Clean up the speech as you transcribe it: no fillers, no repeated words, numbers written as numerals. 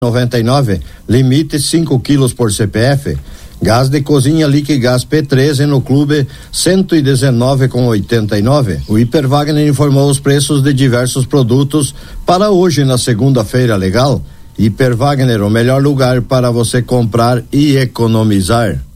99, limite 5 quilos por CPF. Gás de cozinha Liquigás P13 no clube 119,89. O Hiper Wagner informou os preços de diversos produtos para hoje na segunda-feira legal. Hiper Wagner, o melhor lugar para você comprar e economizar.